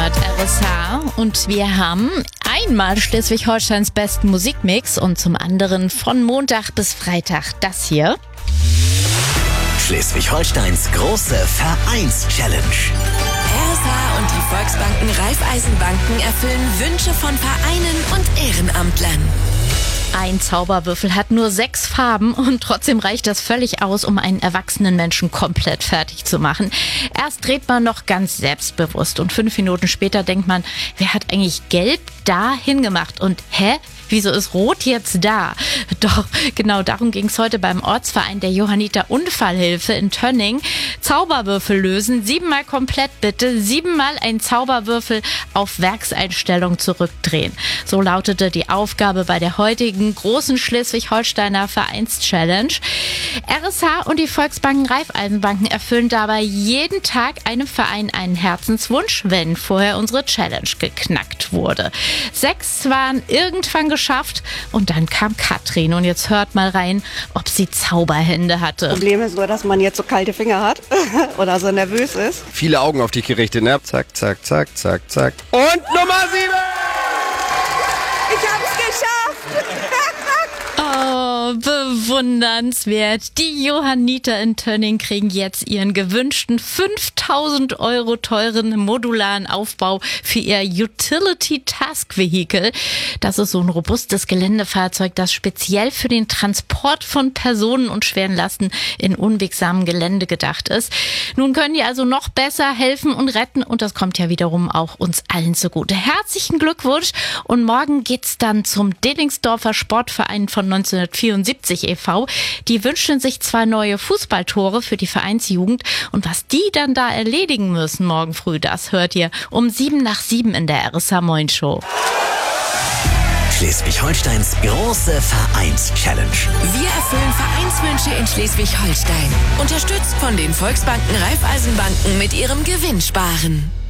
hört RSH und wir haben einmal Schleswig-Holsteins besten Musikmix und zum anderen von Montag bis Freitag das hier. Schleswig-Holsteins große Vereins-Challenge. RSH und die Volksbanken Raiffeisenbanken erfüllen Wünsche von Vereinen und Ehrenamtlern. Ein Zauberwürfel hat nur 6 Farben und trotzdem reicht das völlig aus, um einen erwachsenen Menschen komplett fertig zu machen. Erst dreht man noch ganz selbstbewusst und 5 Minuten später denkt man, wer hat eigentlich Gelb da hingemacht? Und wieso ist Rot jetzt da? Doch, genau darum ging es heute beim Ortsverein der Johanniter Unfallhilfe in Tönning. Zauberwürfel lösen, 7-mal komplett bitte, 7-mal ein Zauberwürfel auf Werkseinstellung zurückdrehen. So lautete die Aufgabe bei der heutigen großen Schleswig-Holsteiner Vereins-Challenge. RSH und die Volksbanken Raiffeisenbanken erfüllen dabei jeden Tag einem Verein einen Herzenswunsch, wenn vorher unsere Challenge geknackt wurde. 6 waren irgendwann geschafft und dann kam Katrin und jetzt hört mal rein, ob sie Zauberhände hatte. Das Problem ist nur, dass man jetzt so kalte Finger hat oder so nervös ist. Viele Augen auf dich gerichtet, ne? Zack, zack, zack, zack, zack. Und Nummer 7! Ich hab's geschafft! Oh, bewundernswert. Die Johanniter in Tönning kriegen jetzt ihren gewünschten 5.000 € teuren modularen Aufbau für ihr Utility Task Vehicle. Das ist so ein robustes Geländefahrzeug, das speziell für den Transport von Personen und schweren Lasten in unwegsamem Gelände gedacht ist. Nun können die also noch besser helfen und retten und das kommt ja wiederum auch uns allen zugute. Herzlichen Glückwunsch und morgen geht's dann zum Delingsdorfer Sportverein von 1974 e.V. Die wünschen sich 2 neue Fußballtore für die Vereinsjugend und was die dann da erledigen müssen morgen früh, das hört ihr um 7:07 in der RSH Moin Show. Schleswig-Holsteins große Vereins-Challenge. Wir erfüllen Vereinswünsche in Schleswig-Holstein. Unterstützt von den Volksbanken Raiffeisenbanken mit ihrem Gewinnsparen.